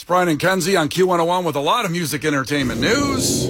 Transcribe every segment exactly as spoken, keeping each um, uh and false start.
It's Brian and Kenzie on Q one oh one with a lot of music entertainment news.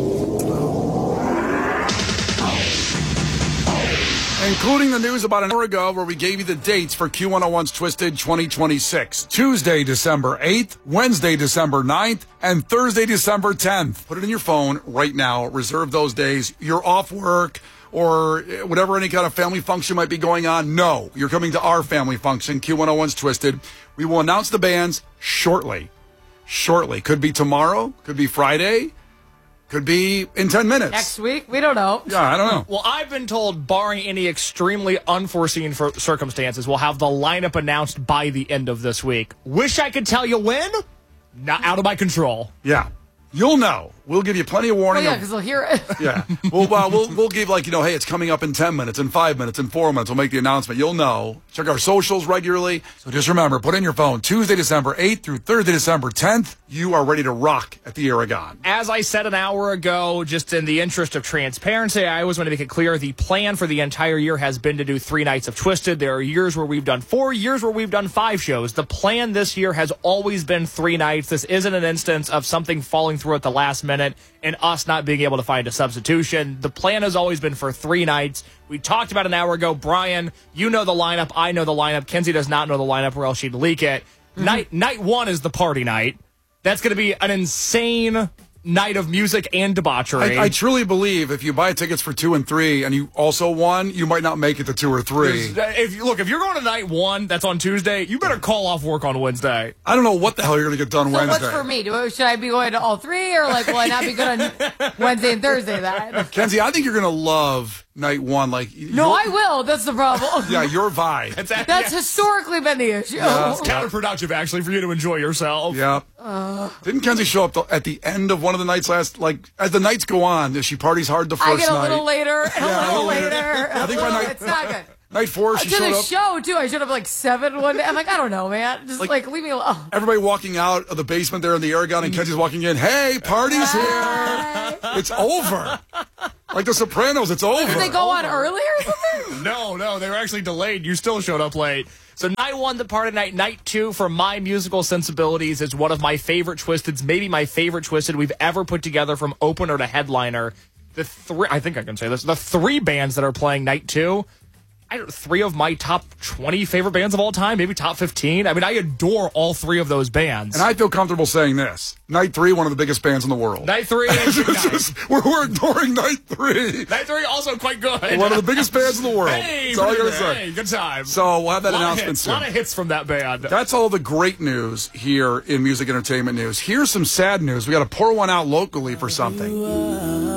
Including the news about an hour ago where we gave you the dates for Q one oh one's Twisted twenty twenty-six. Tuesday, December eighth, Wednesday, December ninth, and Thursday, December tenth. Put it in your phone right now. Reserve those days. You're off work or whatever, any kind of family function might be going on. No, you're coming to our family function, Q one oh one's Twisted. We will announce the bands shortly. Shortly. Could be tomorrow. Could be Friday. Could be in ten minutes. Next week? We don't know. Yeah, I don't know. Well, I've been told, barring any extremely unforeseen for circumstances, we'll have the lineup announced by the end of this week. Wish I could tell you when? Not out of my control. Yeah. You'll know. We'll give you plenty of warning. Oh, yeah, of- because they'll hear it. Yeah. Well, well, we'll we'll give, like, you know, hey, it's coming up in ten minutes, in five minutes, in four minutes. We'll make the announcement. You'll know. Check our socials regularly. So just remember, put in your phone, Tuesday, December eighth through Thursday, December tenth. You are ready to rock at the Aragon. As I said an hour ago, just in the interest of transparency, I always want to make it clear the plan for the entire year has been to do three nights of Twisted. There are years where we've done four, years where we've done five shows. The plan this year has always been three nights. This isn't an instance of something falling through at the last minute and us not being able to find a substitution. The plan has always been for three nights. We talked about an hour ago. Brian, you know the lineup. I know the lineup. Kenzie does not know the lineup or else she'd leak it. Mm-hmm. Night night one is the party night. That's going to be an insane night of music and debauchery. I, I truly believe if you buy tickets for two and three and you also won, you might not make it to two or three. If you, look, if you're going to night one, that's on Tuesday, you better call off work on Wednesday. I don't know what the hell you're going to get done So Wednesday. what's for me? Do, should I be going to all three, or like will I not be good on Wednesday and Thursday then? Kenzie, I think you're going to love night one. Like No, I will. That's the problem. Yeah, your vibe. That's, That's yeah. historically been the issue. Yeah. It's counterproductive, actually, for you to enjoy yourself. Yeah. Uh, Didn't Kenzie show up the, at the end of one of the nights last, like, as the nights go on, she parties hard the first I get a night. little later, and Yeah, a little later. I think by night- It's not good. Night four, she to showed the up. show, too. I showed up like seven one day. I'm like, I don't know, man. Just Like- like, leave me alone. Everybody walking out of the basement there in the Aragon, and Kenzie's walking in. Hey, party's here. Bye. It's over. Like The Sopranos, it's over. Did they go on early or something? No, no, they were actually delayed. You still showed up late. So night one, the party night. Night two, for my musical sensibilities, is one of my favorite Twisteds, maybe my favorite Twisted we've ever put together from opener to headliner. The three, I think I can say this, the three bands that are playing night two, I don't, three of my top twenty favorite bands of all time, maybe top fifteen. I mean, I adore all three of those bands. And I feel comfortable saying this. Night three, one of the biggest bands in the world. Night three is It's night. just- we're, we're ignoring night three. Night three also quite good. One of the biggest bands in the world. Hey, That's all I gotta hey, say. good time. So we'll have that a lot of announcement hits, soon. A lot of hits from that band. That's all the great news here in music entertainment news. Here's some sad news. We got to pour one out locally for something.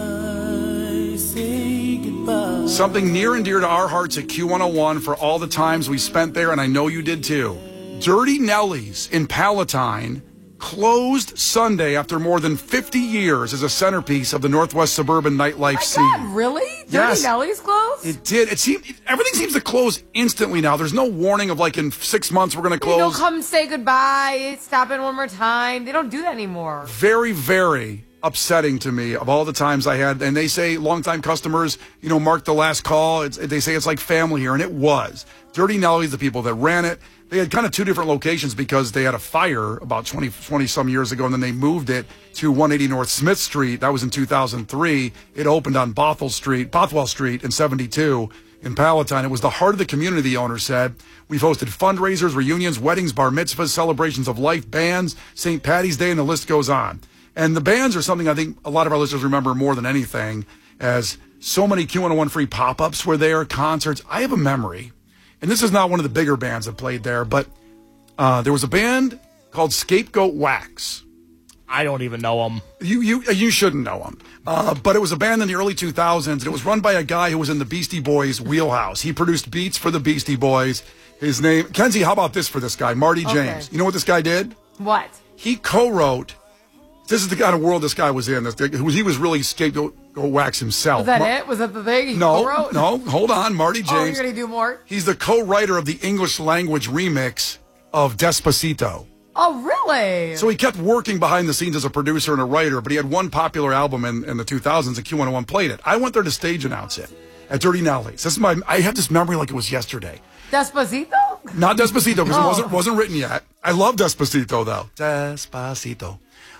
Something near and dear to our hearts at Q one oh one for all the times we spent there, and I know you did too. Dirty Nellies in Palatine closed Sunday after more than fifty years as a centerpiece of the Northwest suburban nightlife My scene. God, really? Dirty Yes. Nelly's closed? It did. It seemed everything seems to close instantly now. There's no warning of like in six months we're going to They don't close. come say goodbye, stop in one more time. They don't do that anymore. Very, very upsetting to me of all the times I had. And they say longtime customers, you know, mark the last call. It's, they say it's like family here, and it was. Dirty Nellies, the people that ran it, they had kind of two different locations because they had a fire about twenty, twenty some years ago, and then they moved it to one eighty North Smith Street. That was in two thousand three. It opened on Bothell Street, Bothwell Street in seventy-two in Palatine. It was the heart of the community, the owner said. We've hosted fundraisers, reunions, weddings, bar mitzvahs, celebrations of life, bands, Saint Patty's Day, and the list goes on. And the bands are something I think a lot of our listeners remember more than anything, as so many Q one oh one free pop-ups were there, concerts. I have a memory, and this is not one of the bigger bands that played there, but uh, there was a band called Scapegoat Wax. I don't even know them. You you you shouldn't know them, uh, but it was a band in the early two thousands, and it was run by a guy who was in the Beastie Boys wheelhouse. He produced beats for the Beastie Boys. His name, Kenzie, how about this for this guy, Marty Okay. James? You know what this guy did? What? He co-wrote. This is the kind of world this guy was in. This, he was really Scapegoat Wax himself. Was that Mar- it? Was that the thing? He No, co-wrote? no, hold on, Marty Oh, James. you're going to do more? He's the co-writer of the English language remix of Despacito. Oh, really? So he kept working behind the scenes as a producer and a writer, but he had one popular album in, in the two thousands, and Q one oh one played it. I went there to stage announce it at Dirty Nellies. This is my, I have this memory like it was yesterday. Despacito? Not Despacito, because oh. it wasn't, wasn't written yet. I love Despacito, though. Despacito.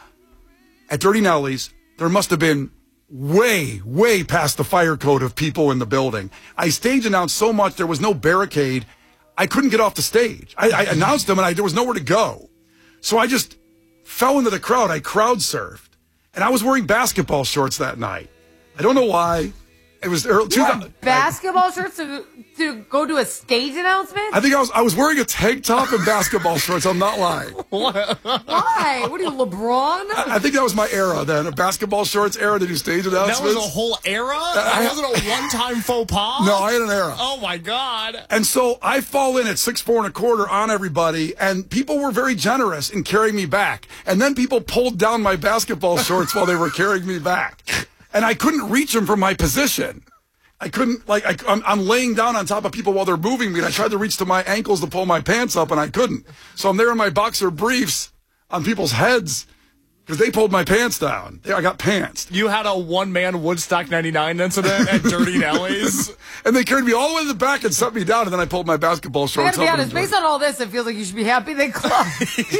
At Dirty Nelly's, there must have been way, way past the fire code of people in the building. I stage announced so much, there was no barricade. I couldn't get off the stage. I, I announced them, and I, there was nowhere to go. So I just fell into the crowd. I crowd surfed. And I was wearing basketball shorts that night. I don't know why. It was early, two thousand, basketball shorts to, to go to a stage announcement? I think I was I was wearing a tank top and basketball shorts. I'm not lying. Why? What are you, LeBron? I, I think that was my era then, a basketball shorts era to do stage announcements. That was a whole era? That I, wasn't a one-time faux pas? No, I had an era. Oh, my God. And so I fall in at six four and a quarter on everybody, and people were very generous in carrying me back. And then people pulled down my basketball shorts while they were carrying me back. And I couldn't reach them from my position. I couldn't, like, I, I'm, I'm laying down on top of people while they're moving me, and I tried to reach to my ankles to pull my pants up, and I couldn't. So I'm there in my boxer briefs on people's heads because they pulled my pants down. I got pantsed. You had a one-man Woodstock ninety-nine incident at Dirty Nelly's? And they carried me all the way to the back and set me down, and then I pulled my basketball shorts I gotta up. be honest, based on all this, it feels like you should be happy they closed.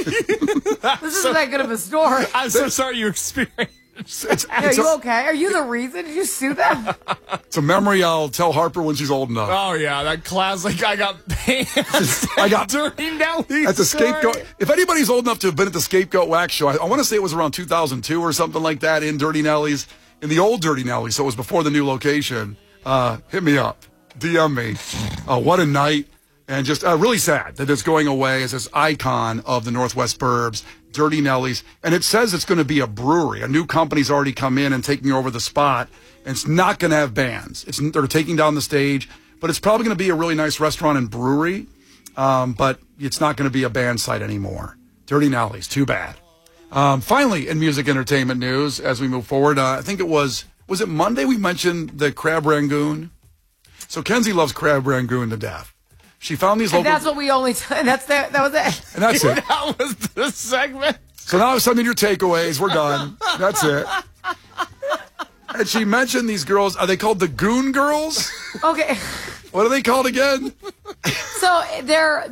This isn't that good of a story. I'm so sorry you experienced. It's, it's, Are it's you a, okay? Are you the reason? Did you sue them? It's a memory I'll tell Harper when she's old enough. Oh, yeah, that classic, I got pants I got Dirty Nelly's at the story. Scapegoat. If anybody's old enough to have been at the Scapegoat Wax Show, I, I want to say it was around two thousand two or something like that in Dirty Nelly's, in the old Dirty Nelly's, so it was before the new location. Uh, hit me up. D M me. Uh, what a night. And just uh, really sad that it's going away as this icon of the Northwest Burbs, Dirty Nelly's. And it says it's going to be a brewery. A new company's already come in and taking over the spot. And it's not going to have bands. It's, they're taking down the stage. But it's probably going to be a really nice restaurant and brewery. Um, but it's not going to be a band site anymore. Dirty Nelly's, too bad. Um, finally, in music entertainment news, as we move forward, uh, I think it was, was it Monday we mentioned the crab rangoon? So Kenzie loves crab rangoon to death. She found these and local... that's what we only... T- that's the, that was it. And that's it. That was the segment. So now send me your takeaways. We're done. That's it. And she mentioned these girls. Are they called the Goon Girls? Okay. What are they called again? So they're...